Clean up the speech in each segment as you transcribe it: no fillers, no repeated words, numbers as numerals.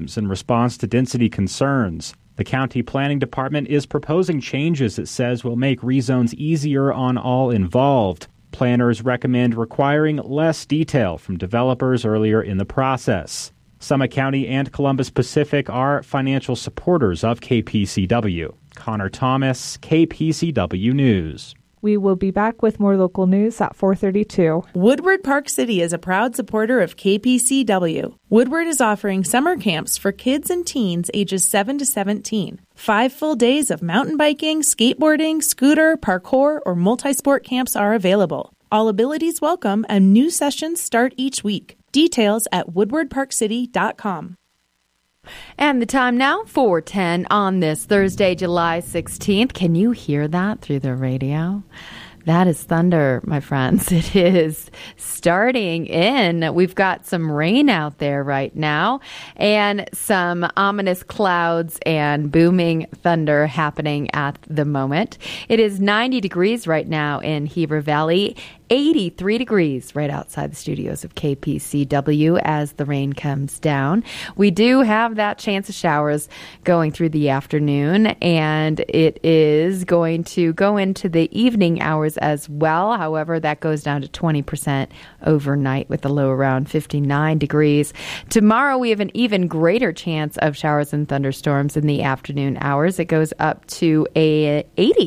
in response to density concerns. The county planning department is proposing changes it says will make rezones easier on all involved. Planners recommend requiring less detail from developers earlier in the process. Summit County and Columbus Pacific are financial supporters of KPCW. Connor Thomas, KPCW News. We will be back with more local news at 4:32. Woodward Park City is a proud supporter of KPCW. Woodward is offering summer camps for kids and teens ages 7 to 17. 5 full days of mountain biking, skateboarding, scooter, parkour, or multi-sport camps are available. All abilities welcome, and new sessions start each week. Details at woodwardparkcity.com. And the time now, 4:10 on this Thursday, July 16th. Can you hear that through the radio? That is thunder, my friends. It is starting in. We've got some rain out there right now and some ominous clouds and booming thunder happening at the moment. It is 90 degrees right now in Heber Valley. 83 degrees right outside the studios of KPCW as the rain comes down. We do have that chance of showers going through the afternoon, and it is going to go into the evening hours as well. However, that goes down to 20% overnight with a low around 59 degrees. Tomorrow, we have an even greater chance of showers and thunderstorms in the afternoon hours. It goes up to an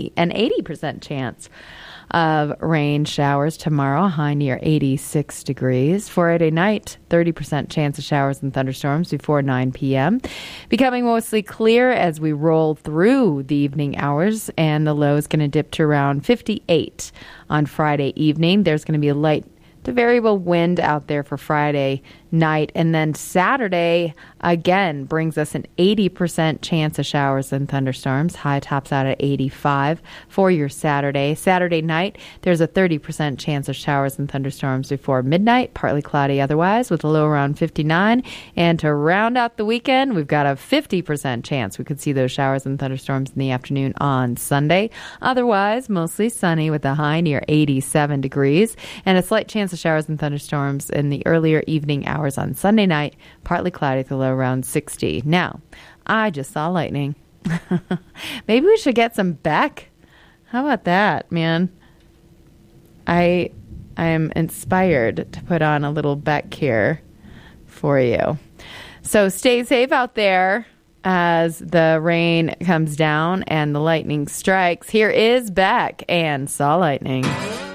80% chance of rain showers tomorrow, high near 86 degrees. Friday night, 30% chance of showers and thunderstorms before 9 p.m. Becoming mostly clear as we roll through the evening hours, and the low is going to dip to around 58 on Friday evening. There's going to be a light to variable wind out there for Friday night. And then Saturday, again, brings us an 80% chance of showers and thunderstorms. High tops out at 85 for your Saturday. Saturday night, there's a 30% chance of showers and thunderstorms before midnight. Partly cloudy otherwise with a low around 59. And to round out the weekend, we've got a 50% chance we could see those showers and thunderstorms in the afternoon on Sunday. Otherwise, mostly sunny with a high near 87 degrees. And a slight chance of showers and thunderstorms in the earlier evening hours on Sunday night, partly cloudy with a low around 60. Now, I just saw lightning. Maybe we should get some Beck. How about that, man? I am inspired to put on a little Beck here for you. So stay safe out there as the rain comes down and the lightning strikes. Here is Beck and Saw Lightning.